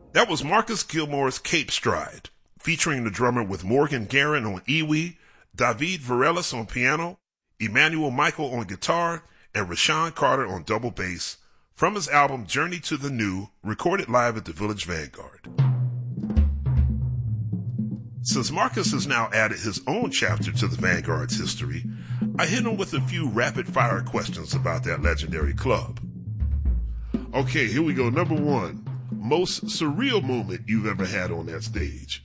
That was Marcus Gilmore's Cape Stride, featuring the drummer with Morgan Guerin on iwi, David Varelis on piano, Emmanuel Michael on guitar, and Rashawn Carter on double bass, from his album Journey to the New, recorded live at the Village Vanguard. Since Marcus has now added his own chapter to the Vanguard's history, I hit him with a few rapid-fire questions about that legendary club. Okay, here we go. Number one, most surreal moment you've ever had on that stage?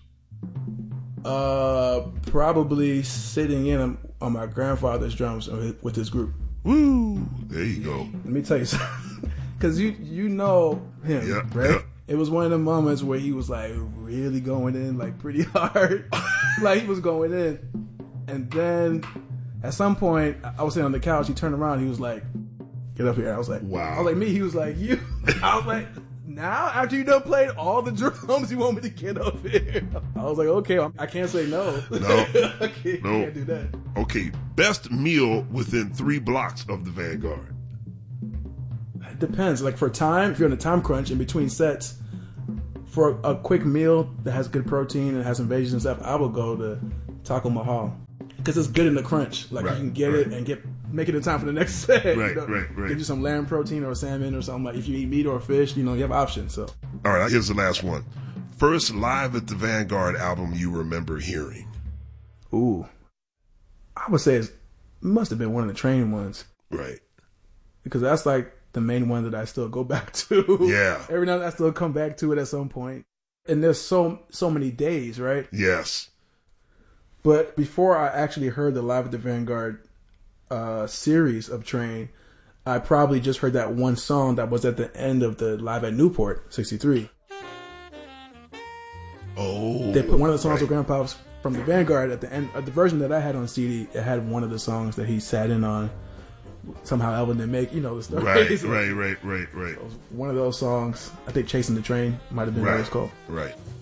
Probably sitting in on my grandfather's drums with his group. Woo! There you go. Let me tell you something. Because you know him, right? Yeah. It was one of the moments where he was like really going in like pretty hard. Like he was going in. And then at some point, I was sitting on the couch. He turned around. He was like, "Get up here." I was like, "Wow." I was like, "Me?" He was like, "You." I was like, "Now after you done played all the drums, you want me to get up here?" I was like, "Okay, I can't say no." No. I can't do that. Okay, best meal within 3 blocks of the Vanguard. It depends. Like for time, if you're on a time crunch in between sets, for a quick meal that has good protein and has some veggies and stuff, I will go to Taco Mahal because it's good in the crunch. Like you can get it and make it in time for the next set. Right. Get you some lamb protein or salmon or something. Like if you eat meat or fish, you have options. So all right, here's the last one. First live at the Vanguard album you remember hearing? Ooh, I would say it must have been one of the Train ones. Right. Because that's like the main one that I still go back to. Yeah. Every now and then I still come back to it at some point. And there's so many days, right? Yes. But before I actually heard the Live at the Vanguard series of Train, I probably just heard that one song that was at the end of the Live at Newport, 63. Oh. They put one of the songs with Grandpa's from the Vanguard at the end. The version that I had on CD, it had one of the songs that he sat in on. Somehow Elvin didn't make, the story. Right. One of those songs, I think Chasing the Train might have been what it was called. Right.